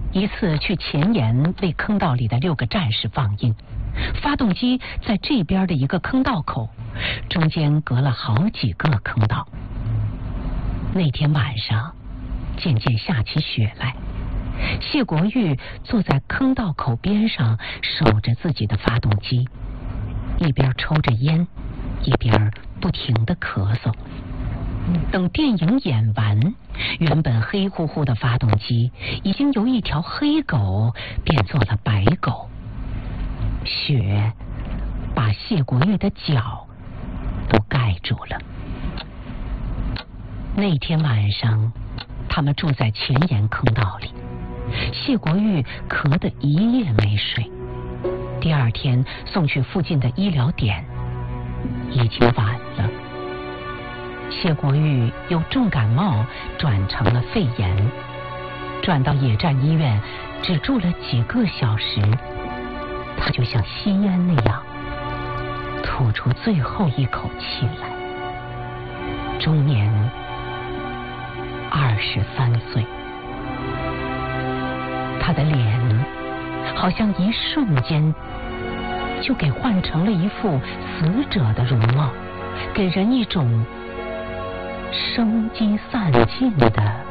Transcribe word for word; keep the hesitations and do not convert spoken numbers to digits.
一次去前沿为坑道里的六个战士放映，发动机在这边的一个坑道口，中间隔了好几个坑道。那天晚上渐渐下起雪来，谢国玉坐在坑道口边上，守着自己的发动机，一边抽着烟，一边不停地咳嗽。等电影演完，原本黑乎乎的发动机已经由一条黑狗变做了白狗，雪把谢国玉的脚都盖住了。那天晚上，他们住在前沿坑道里，谢国玉咳得一夜没睡。第二天送去附近的医疗点，已经晚了。谢国玉由重感冒转成了肺炎，转到野战医院只住了几个小时，他就像吸烟那样吐出最后一口气来，终年二十三岁。他的脸好像一瞬间就给换成了一副死者的容貌，给人一种生机散尽的